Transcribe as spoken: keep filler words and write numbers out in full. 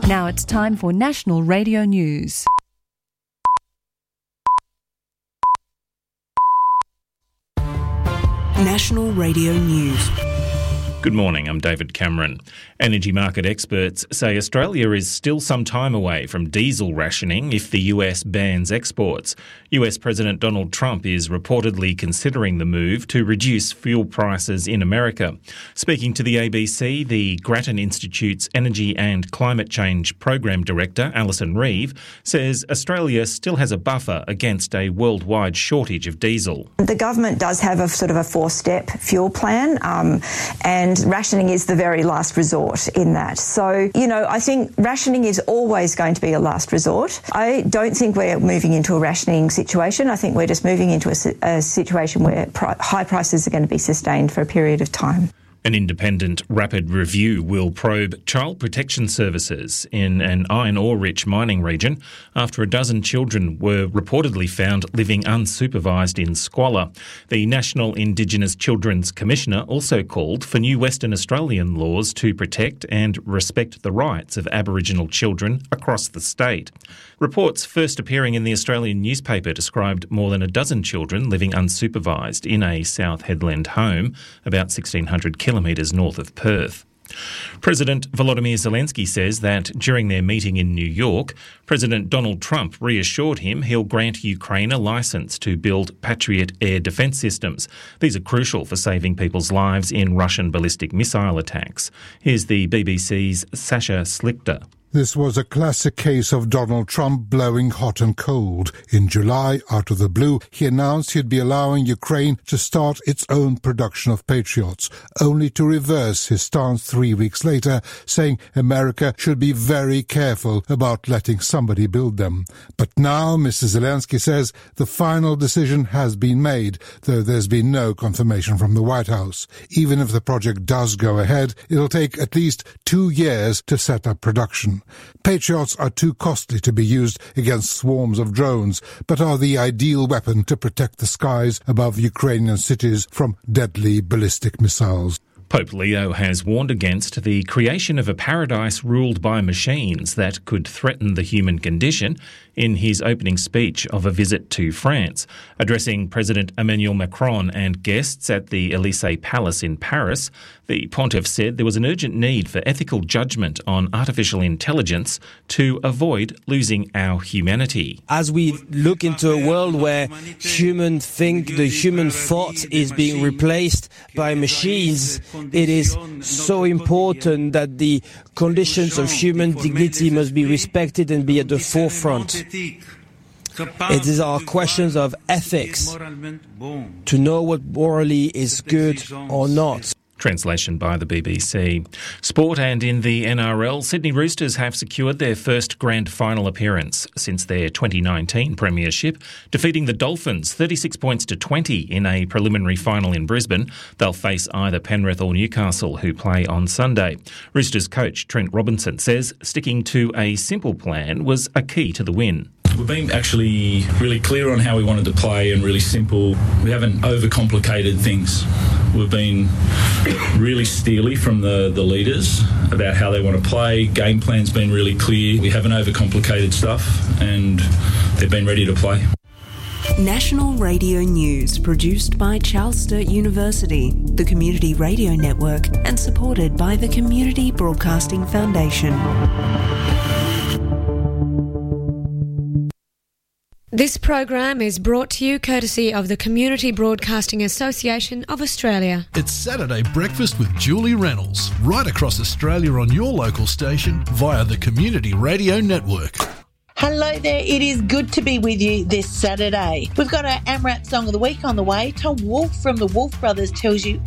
Now it's time for National Radio News. National Radio News. Good morning, I'm David Cameron. Energy market experts say Australia is still some time away from diesel rationing if the U S bans exports. U S President Donald Trump is reportedly considering the move to reduce fuel prices in America. Speaking to the A B C, the Grattan Institute's Energy and Climate Change Program Director, Alison Reeve, says Australia still has a buffer against a worldwide shortage of diesel. The government does have a sort of a four-step fuel plan, um, and rationing is the very last resort in that. So, you know, I think rationing is always going to be a last resort. I don't think we're moving into a rationing situation. I think we're just moving into a, a situation where pri- high prices are going to be sustained for a period of time. An independent rapid review will probe child protection services in an iron ore-rich mining region after a dozen children were reportedly found living unsupervised in squalor. The National Indigenous Children's Commissioner also called for new Western Australian laws to protect and respect the rights of Aboriginal children across the state. Reports first appearing in the Australian newspaper described more than a dozen children living unsupervised in a South Headland home about sixteen hundred kilometres north of Perth. President Volodymyr Zelensky says that during their meeting in New York, President Donald Trump reassured him he'll grant Ukraine a licence to build Patriot air defence systems. These are crucial for saving people's lives in Russian ballistic missile attacks. Here's the B B C's Sasha Slichter. This was a classic case of Donald Trump blowing hot and cold. In July, out of the blue, he announced he'd be allowing Ukraine to start its own production of Patriots, only to reverse his stance three weeks later, saying America should be very careful about letting somebody build them. But now, Mister Zelensky says the final decision has been made, though there's been no confirmation from the White House. Even if the project does go ahead, it'll take at least two years to set up production. Patriots are too costly to be used against swarms of drones, but are the ideal weapon to protect the skies above Ukrainian cities from deadly ballistic missiles. Pope Leo has warned against the creation of a paradise ruled by machines that could threaten the human condition in his opening speech of a visit to France. Addressing President Emmanuel Macron and guests at the Élysée Palace in Paris, the pontiff said there was an urgent need for ethical judgment on artificial intelligence to avoid losing our humanity. As we look into a world where humans think the human thought is being replaced by machines, it is so important that the conditions of human dignity must be respected and be at the forefront. It is our questions of ethics to know what morally is good or not. Translation by the B B C. Sport and in the N R L, Sydney Roosters have secured their first grand final appearance since their twenty nineteen premiership, defeating the Dolphins thirty-six points to twenty in a preliminary final in Brisbane. They'll face either Penrith or Newcastle, who play on Sunday. Roosters coach Trent Robinson says sticking to a simple plan was a key to the win. We've been actually really clear on how we wanted to play and really simple. We haven't overcomplicated things. We've been really steely from the, the leaders about how they want to play. Game plan's been really clear. We haven't overcomplicated stuff and they've been ready to play. National Radio News, produced by Charles Sturt University, the Community Radio Network, and supported by the Community Broadcasting Foundation. This program is brought to you courtesy of the Community Broadcasting Association of Australia. It's Saturday Breakfast with Julie Reynolds, right across Australia on your local station via the Community Radio Network. Hello there, it is good to be with you this Saturday. We've got our AMRAP Song of the Week on the way. Tom Wolfe from the Wolfe Brothers tells you